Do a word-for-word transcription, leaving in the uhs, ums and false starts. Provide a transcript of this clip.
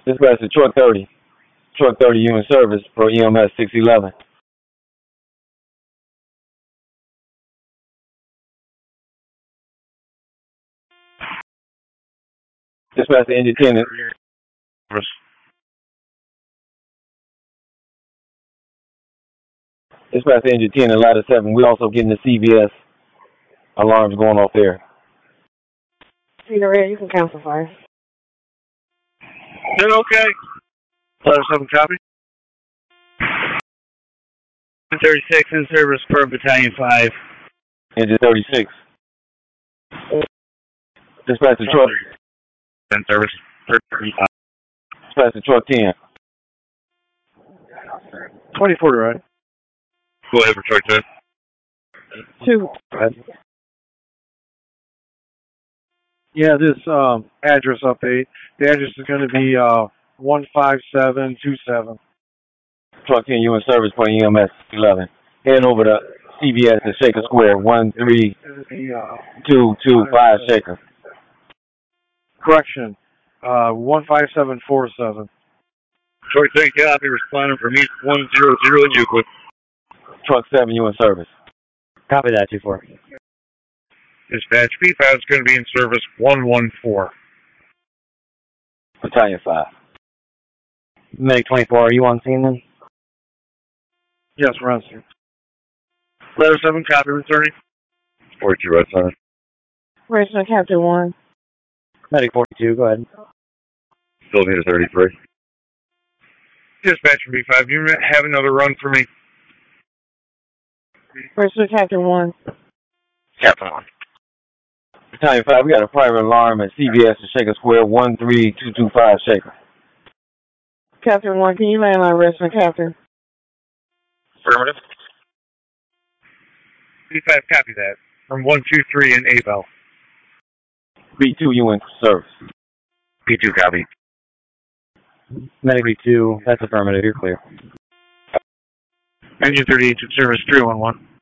Dispatch to truck thirty. Truck thirty, you in service for E M S six eleven. Dispatch to engine ten. Dispatch to engine ten and ladder seven. We're also getting the C V S alarms going off there. Cedar Red, you can cancel fire. Then okay. Ladder seven, copy. thirty-six in service for Battalion five. Engine thirty-six. Dispatch to truck. In service. thirty-five. Dispatch to truck ten. twenty-four to right. Go ahead for truck ten. Two. Yeah, this um, address update. The address is going to be uh, one five seven two seven. Truck ten, you in service for E M S eleven. Heading over to C V S at Shaker Square, one three two two five Shaker. Correction, uh, one five seven four seven. Truck ten, copy, responding from East one zero zero in Euclid. Truck seven, you in service. Copy that, two four. Dispatch B five is going to be in service one one four. Battalion five. Medic twenty-four, are you on scene then? Yes, we're on scene. Ladder seven, copy, returning. forty-two, right side. Regional Captain one. Medic forty-two, go ahead. Still need a thirty-three. Dispatch B five, you have another run for me. Regional Captain one. Captain one. Battalion five, we got a private alarm at C V S at Shaker Square, one three two two five Shaker. Captain one, can you land my Regional Captain? Affirmative. B five, copy that. From one two three in Abel. B two, you in service. B two, copy. Medic two, that's affirmative, you're clear. Engine thirty-eight in service, three one one.